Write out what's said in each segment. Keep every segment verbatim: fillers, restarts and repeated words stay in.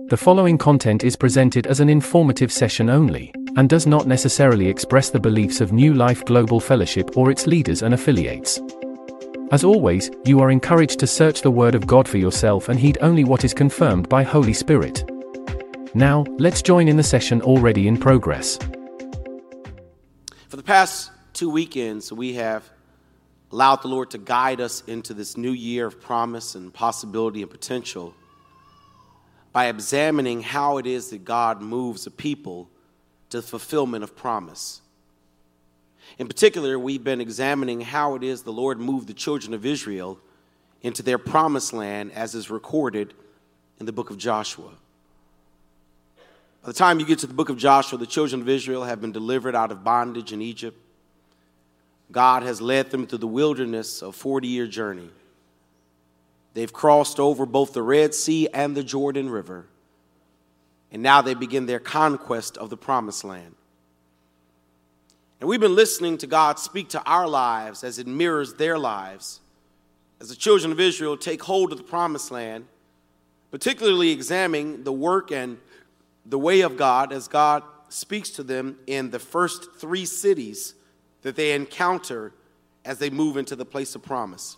The following content is presented as an informative session only, and does not necessarily express the beliefs of New Life Global Fellowship or its leaders and affiliates. As always, you are encouraged to search the Word of God for yourself and heed only what is confirmed by Holy Spirit. Now, let's join in the session already in progress. For the past two weekends, we have allowed the Lord to guide us into this new year of promise and possibility and potential by examining how it is that God moves a people to the fulfillment of promise. In particular, we've been examining how it is the Lord moved the children of Israel into their promised land as is recorded in the book of Joshua. By the time you get to the book of Joshua, the children of Israel have been delivered out of bondage in Egypt. God has led them through the wilderness, a forty-year journey. They've crossed over both the Red Sea and the Jordan River, and now they begin their conquest of the Promised Land. And we've been listening to God speak to our lives as it mirrors their lives, as the children of Israel take hold of the Promised Land, particularly examining the work and the way of God as God speaks to them in the first three cities that they encounter as they move into the place of promise.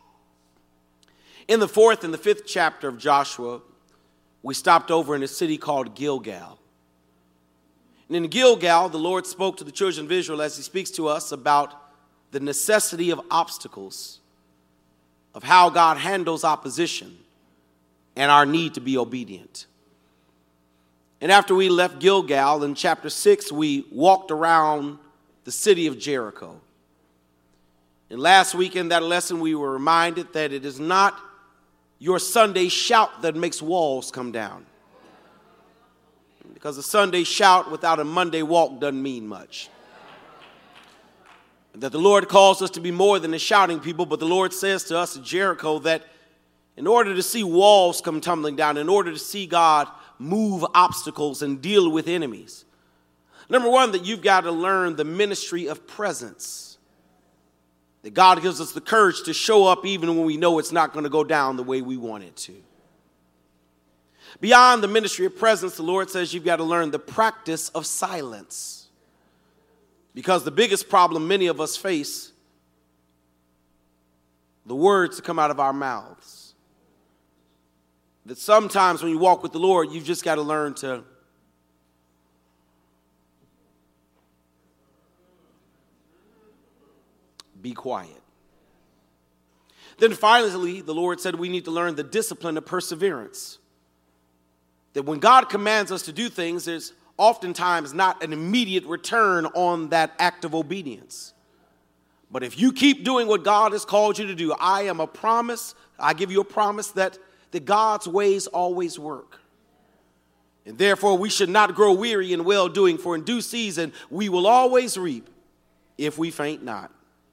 In the fourth and the fifth chapter of Joshua, we stopped over in a city called Gilgal. And in Gilgal, the Lord spoke to the children of Israel as he speaks to us about the necessity of obstacles, of how God handles opposition, and our need to be obedient. And after we left Gilgal, in chapter six, we walked around the city of Jericho. And last week in that lesson, we were reminded that it is not your Sunday shout that makes walls come down. Because a Sunday shout without a Monday walk doesn't mean much. That the Lord calls us to be more than a shouting people, but the Lord says to us at Jericho that in order to see walls come tumbling down, in order to see God move obstacles and deal with enemies, number one, that you've got to learn the ministry of presence. That God gives us the courage to show up even when we know it's not going to go down the way we want it to. Beyond the ministry of presence, the Lord says you've got to learn the practice of silence. Because the biggest problem many of us face, the words that come out of our mouths. That sometimes when you walk with the Lord, you've just got to learn to be quiet. Then finally, the Lord said we need to learn the discipline of perseverance. That when God commands us to do things, there's oftentimes not an immediate return on that act of obedience. But if you keep doing what God has called you to do, I am a promise, I give you a promise that, that God's ways always work. And therefore, we should not grow weary in well-doing, for in due season we will always reap if we faint not.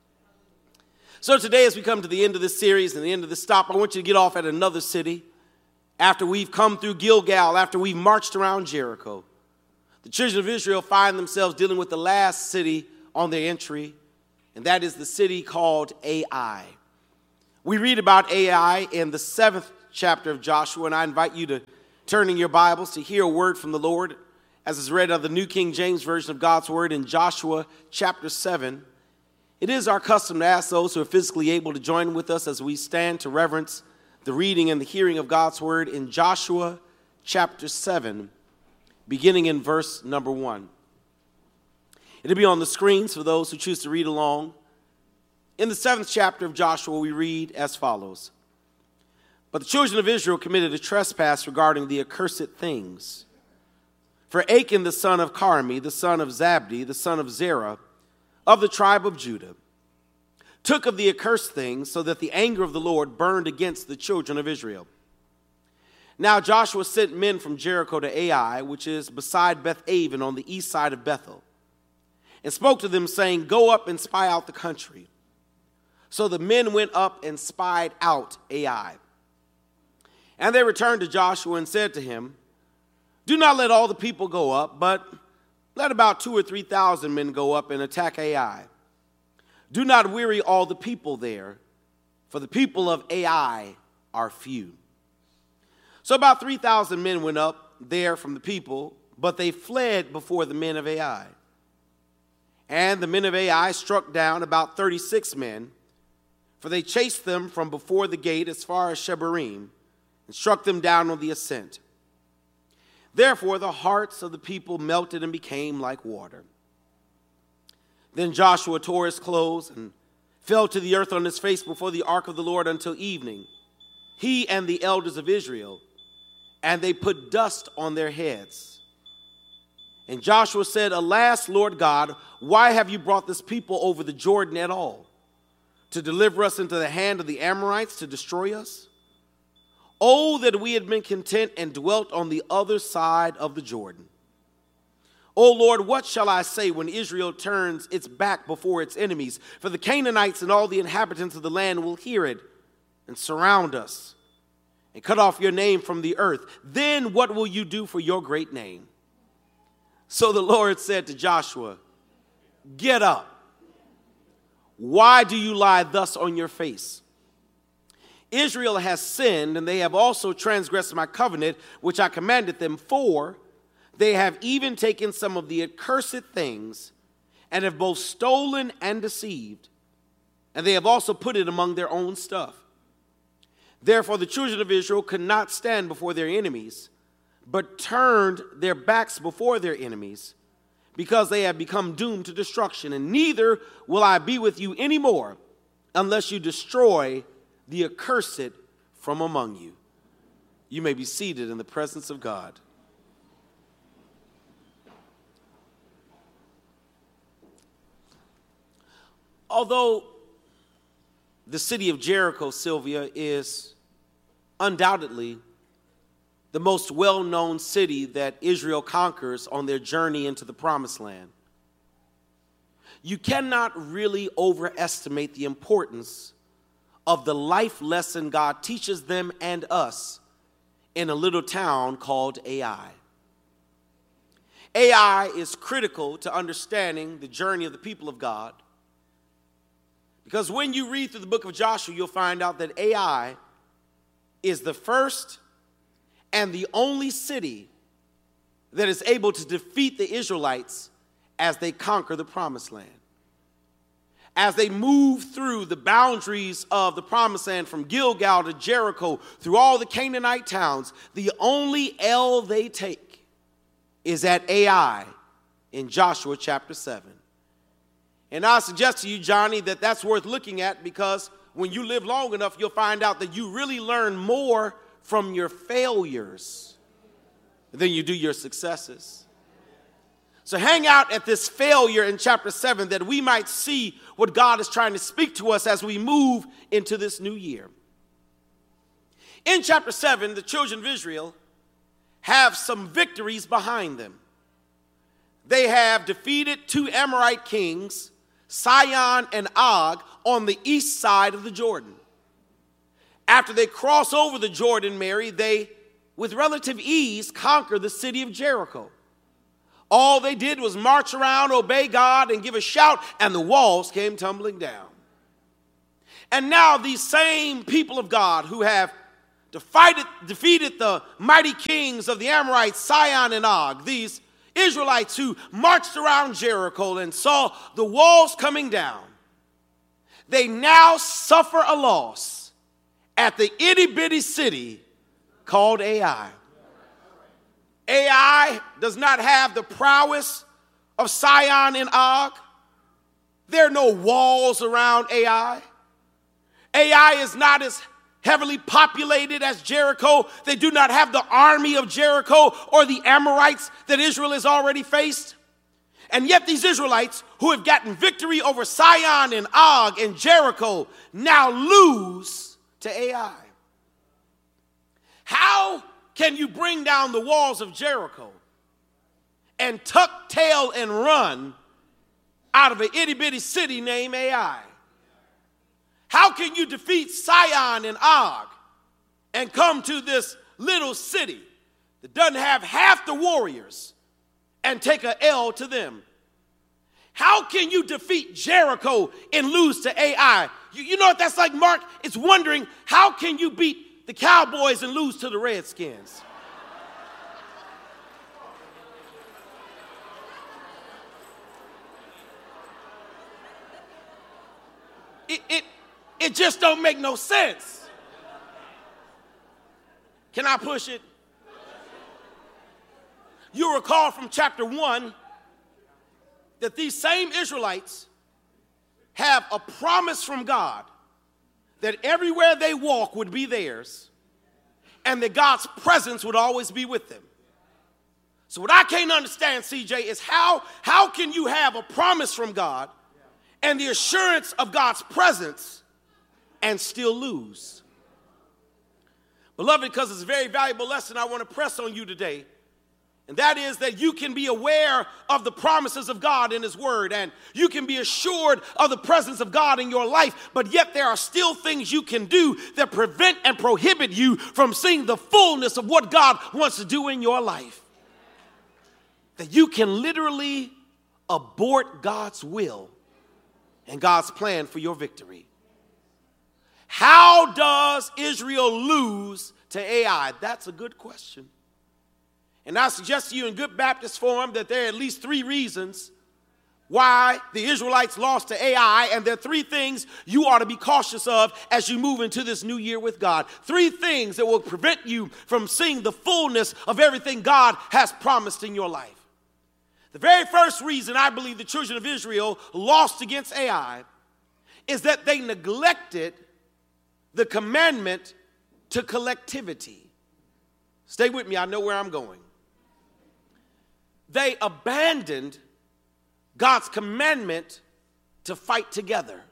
So today, as we come to the end of this series and the end of this stop, I want you to get off at another city. After we've come through Gilgal, after we've marched around Jericho, the children of Israel find themselves dealing with the last city on their entry, and that is the city called Ai. We read about Ai in the seventh chapter of Joshua, and I invite you to turn in your Bibles to hear a word from the Lord, as is read of the New King James Version of God's Word in Joshua chapter seven. It is our custom to ask those who are physically able to join with us as we stand to reverence the reading and the hearing of God's word in Joshua chapter seven, beginning in verse number one. It'll be on the screens for those who choose to read along. In the seventh chapter of Joshua, we read as follows. But the children of Israel committed a trespass regarding the accursed things. For Achan, the son of Carmi, the son of Zabdi, the son of Zerah, of the tribe of Judah, took of the accursed things, so that the anger of the Lord burned against the children of Israel. Now Joshua sent men from Jericho to Ai, which is beside Beth-aven on the east side of Bethel, and spoke to them, saying, Go up and spy out the country. So the men went up and spied out Ai. And they returned to Joshua and said to him, Do not let all the people go up, but let about two or three thousand men go up and attack Ai. Do not weary all the people there, for the people of Ai are few. So about three thousand men went up there from the people, but they fled before the men of Ai. And the men of Ai struck down about thirty-six men, for they chased them from before the gate as far as Shebarim, and struck them down on the ascent. Therefore the hearts of the people melted and became like water. Then Joshua tore his clothes and fell to the earth on his face before the ark of the Lord until evening, he and the elders of Israel, and they put dust on their heads. And Joshua said, Alas, Lord God, why have you brought this people over the Jordan at all? To deliver us into the hand of the Amorites to destroy us? Oh, that we had been content and dwelt on the other side of the Jordan. O Lord, what shall I say when Israel turns its back before its enemies? For the Canaanites and all the inhabitants of the land will hear it and surround us and cut off your name from the earth. Then what will you do for your great name? So the Lord said to Joshua, Get up. Why do you lie thus on your face? Israel has sinned, and they have also transgressed my covenant, which I commanded them, for they have even taken some of the accursed things, and have both stolen and deceived, and they have also put it among their own stuff. Therefore the children of Israel could not stand before their enemies, but turned their backs before their enemies, because they have become doomed to destruction. And neither will I be with you anymore, unless you destroy the accursed from among you. You may be seated in the presence of God. Although the city of Jericho, Sylvia, is undoubtedly the most well-known city that Israel conquers on their journey into the Promised Land, you cannot really overestimate the importance of the life lesson God teaches them and us in a little town called Ai. Ai is critical to understanding the journey of the people of God, because when you read through the book of Joshua, you'll find out that Ai is the first and the only city that is able to defeat the Israelites as they conquer the Promised Land. As they move through the boundaries of the Promised Land from Gilgal to Jericho, through all the Canaanite towns, the only L they take is at Ai in Joshua chapter seven. And I suggest to you, Johnny, that that's worth looking at, because when you live long enough, you'll find out that you really learn more from your failures than you do your successes. So hang out at this failure in chapter seven, that we might see what God is trying to speak to us as we move into this new year. In chapter seven, the children of Israel have some victories behind them. They have defeated two Amorite kings, Sihon and Og, on the east side of the Jordan. After they cross over the Jordan, Mary, they, with relative ease, conquer the city of Jericho. All they did was march around, obey God, and give a shout, and the walls came tumbling down. And now these same people of God who have defeated, defeated the mighty kings of the Amorites, Sihon and Og, these Israelites who marched around Jericho and saw the walls coming down, they now suffer a loss at the itty-bitty city called Ai. Ai does not have the prowess of Sihon and Og. There are no walls around Ai. Ai is not as heavily populated as Jericho. They do not have the army of Jericho or the Amorites that Israel has already faced. And yet these Israelites, who have gotten victory over Sihon and Og and Jericho, now lose to Ai. How can you bring down the walls of Jericho and tuck tail and run out of an itty-bitty city named Ai? How can you defeat Sihon and Og and come to this little city that doesn't have half the warriors and take an L to them? How can you defeat Jericho and lose to Ai? You, you know what that's like, Mark? It's wondering, how can you beat the Cowboys and lose to the Redskins? It just don't make no sense. Can I push it? You recall from chapter one that these same Israelites have a promise from God that everywhere they walk would be theirs, and that God's presence would always be with them. So what I can't understand, C J, is how, how can you have a promise from God and the assurance of God's presence and still lose? Beloved, because it's a very valuable lesson I want to press on you today. And that is that you can be aware of the promises of God in his word, and you can be assured of the presence of God in your life, but yet there are still things you can do that prevent and prohibit you from seeing the fullness of what God wants to do in your life. That you can literally abort God's will and God's plan for your victory. How does Israel lose to A I? That's a good question. And I suggest to you in good Baptist form that there are at least three reasons why the Israelites lost to A I, and there are three things you ought to be cautious of as you move into this new year with God. Three things that will prevent you from seeing the fullness of everything God has promised in your life. The very first reason I believe the children of Israel lost against A I is that they neglected the commandment to collectivity. Stay with me, I know where I'm going. They abandoned God's commandment to fight together.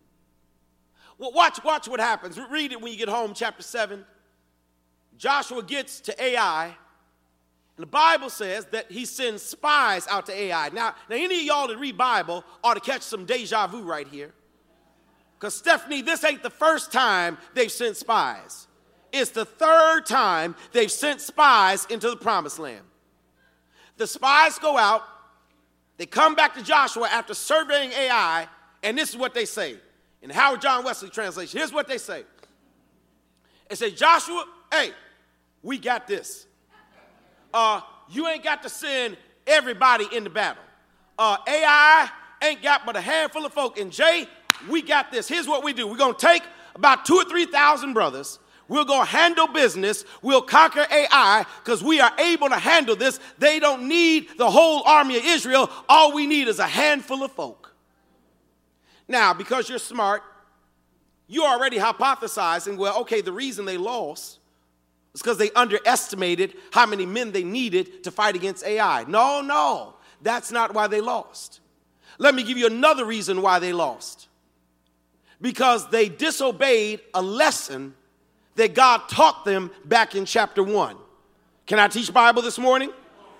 Well, watch, watch what happens. Read it when you get home, chapter seven. Joshua gets to A I, and the Bible says that he sends spies out to A I. Now, now any of y'all that read Bible ought to catch some deja vu right here. Because, Stephanie, this ain't the first time they've sent spies. It's the third time they've sent spies into the promised land. The spies go out, they come back to Joshua after surveying A I, and this is what they say. In the Howard John Wesley translation, here's what they say. They say, Joshua, hey, we got this. Uh, you ain't got to send everybody in the battle. Uh, A I ain't got but a handful of folk. And Jay, we got this. Here's what we do. We're going to take about two or three thousand brothers. We're going to handle business. We'll conquer A I because we are able to handle this. They don't need the whole army of Israel. All we need is a handful of folk. Now, because you're smart, you're already hypothesizing, well, okay, the reason they lost is because they underestimated how many men they needed to fight against A I. No, no, that's not why they lost. Let me give you another reason why they lost. Because they disobeyed a lesson that God taught them back in chapter one. Can I teach Bible this morning?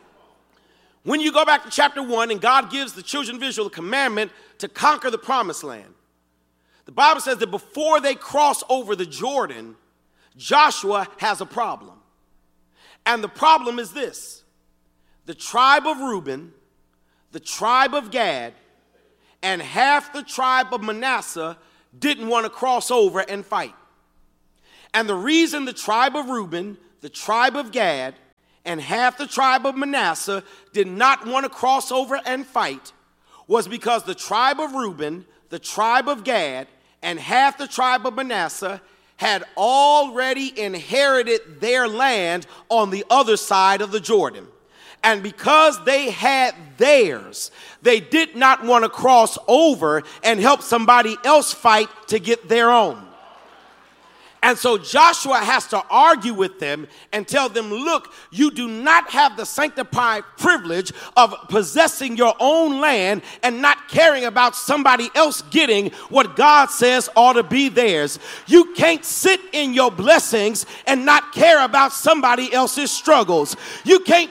When you go back to chapter one and God gives the children of Israel a commandment to conquer the promised land, the Bible says that before they cross over the Jordan, Joshua has a problem. And the problem is this: the tribe of Reuben, the tribe of Gad, and half the tribe of Manasseh didn't want to cross over and fight. And the reason the tribe of Reuben, the tribe of Gad, and half the tribe of Manasseh did not want to cross over and fight was because the tribe of Reuben, the tribe of Gad, and half the tribe of Manasseh had already inherited their land on the other side of the Jordan. And because they had theirs, they did not want to cross over and help somebody else fight to get their own. And so Joshua has to argue with them and tell them, look, you do not have the sanctified privilege of possessing your own land and not caring about somebody else getting what God says ought to be theirs. You can't sit in your blessings and not care about somebody else's struggles. You can't